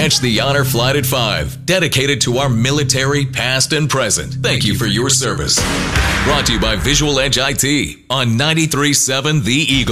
Catch the Honor Flight at 5, dedicated to our military, past and present. Thank you for your service. Brought to you by Visual Edge IT on 93.7 The Eagle.